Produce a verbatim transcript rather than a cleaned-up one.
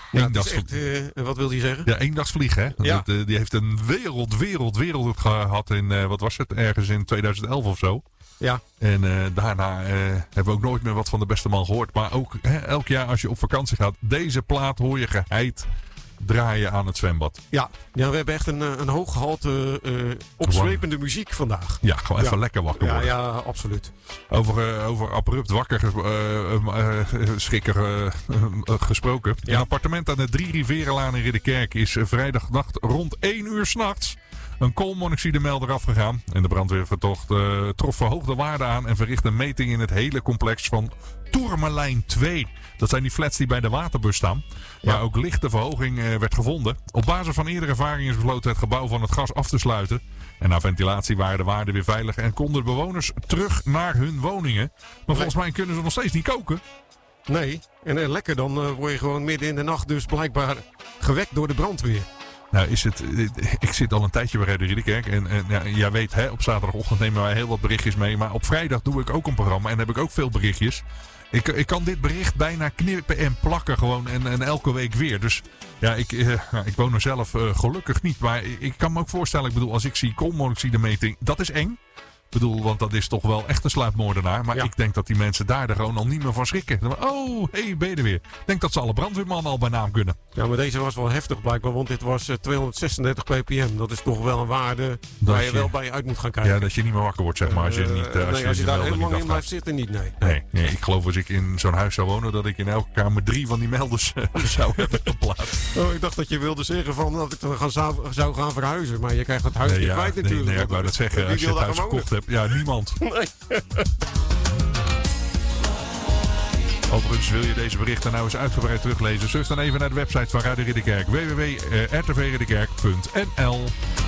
Ja, het is echt, uh, wat wil hij zeggen? Ja, eendagsvlieg, hè? Ja. Dat, uh, die heeft een wereld, wereld, wereld gehad in, uh, wat was het, ergens in twintig elf of zo. Ja. En uh, daarna uh, hebben we ook nooit meer wat van de beste man gehoord. Maar ook hè, elk jaar als je op vakantie gaat, deze plaat hoor je geheid draaien aan het zwembad. Ja, ja we hebben echt een, een hooggehalte uh, opzwepende muziek vandaag. Ja, gewoon even ja. lekker wakker worden. Ja, ja, absoluut. Over, uh, over abrupt wakker ges- uh, uh, uh, schrikker uh, uh, gesproken. Ja. Een appartement aan de Drie Riverenlaan in Ridderkerk is uh, vrijdagnacht rond één uur 's nachts een koolmonoxidemelder afgegaan. En de brandweer vertocht, uh, trof verhoogde waarden aan en verricht een meting in het hele complex van Tourmalijn twee. Dat zijn die flats die bij de waterbus staan. Waar ja. ook lichte verhoging uh, werd gevonden. Op basis van eerdere ervaring is besloten het gebouw van het gas af te sluiten. En na ventilatie waren de waarden weer veilig en konden de bewoners terug naar hun woningen. Maar volgens mij kunnen ze nog steeds niet koken. Nee, en uh, lekker dan uh, word je gewoon midden in de nacht dus blijkbaar gewekt door de brandweer. Nou is het, ik zit al een tijdje bij Radio Ridderkerk en, en ja, jij weet, hè, op zaterdagochtend nemen wij heel wat berichtjes mee. Maar op vrijdag doe ik ook een programma en heb ik ook veel berichtjes. Ik, ik kan dit bericht bijna knippen en plakken gewoon en, en elke week weer. Dus ja, ik, uh, ik woon er zelf uh, gelukkig niet. Maar ik kan me ook voorstellen, ik bedoel, als ik zie koolmonoxidemeting, dat is eng. Ik bedoel, want dat is toch wel echt een sluipmoordenaar. Maar ja. ik denk dat die mensen daar er gewoon al niet meer van schrikken. Oh, hé, hey, ben je er weer. Ik denk dat ze alle brandweermannen al bij naam kunnen. Ja, maar deze was wel heftig blijkbaar, want dit was uh, tweehonderdzesendertig ppm. Dat is toch wel een waarde dat waar je, je wel bij uit moet gaan kijken. Ja, dat je niet meer wakker wordt, zeg maar. Als je, niet, uh, als nee, je, als je daar helemaal in blijft zitten, niet, nee. Nee, nee. Ik geloof als ik in zo'n huis zou wonen, dat ik in elke kamer drie van die melders uh, zou hebben geplaatst. Oh, ik dacht dat je wilde zeggen van dat ik dan gaan, zou, zou gaan verhuizen. Maar je krijgt het huis nee, niet ja, kwijt nee, natuurlijk. Nee, ik wou dat zeggen. Als je het huis gekocht hebt. Ja, niemand. Nee. Overigens wil je deze berichten nou eens uitgebreid teruglezen. Surf dan even naar de website van Radio Ridderkerk. w w w punt r t v ridderkerk punt n l